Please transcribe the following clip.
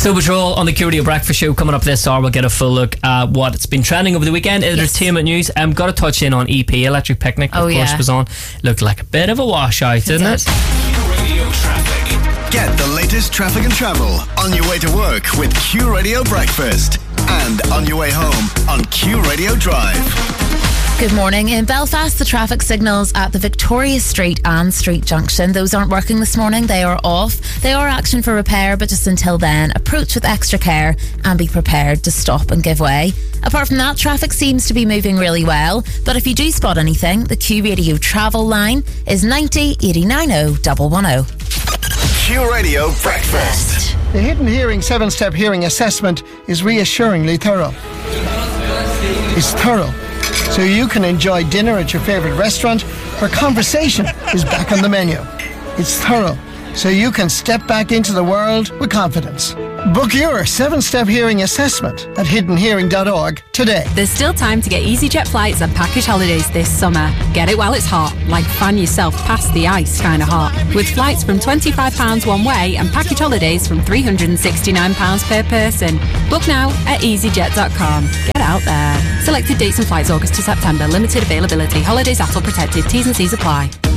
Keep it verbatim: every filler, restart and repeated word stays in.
Snow Patrol on the Q Radio Breakfast Show. Coming up this hour, we'll get a full look at what's been trending over the weekend. Yes. Entertainment news. I'm um, got to touch in on E P, Electric Picnic, of oh, course, yeah. was on. Looked like a bit of a washout, didn't it? Q Radio Traffic. Get the latest traffic and travel on your way to work with Q Radio Breakfast. And on your way home on Q Radio Drive. Good morning. In Belfast, the traffic signals at the Victoria Street and Street Junction, those aren't working this morning. They are off. They are action for repair, but just until then, approach with extra care and be prepared to stop and give way. Apart from that, traffic seems to be moving really well. But if you do spot anything, the Q Radio travel line is ninety eighty-nine oh one one oh. Q Radio Breakfast. The Hidden Hearing seven-step hearing assessment is reassuringly thorough. It's thorough, so you can enjoy dinner at your favourite restaurant where conversation is back on the menu. It's thorough, so you can step back into the world with confidence. Book your seven-step hearing assessment at hidden hearing dot org today. There's still time to get EasyJet flights and package holidays this summer. Get it while it's hot, like fan yourself past the ice kind of hot. With flights from twenty-five pounds one way and package holidays from three hundred sixty-nine pounds per person. Book now at easy jet dot com. Get out there. Selected dates and flights August to September. Limited availability. Holidays A T L protected. T's and C's apply.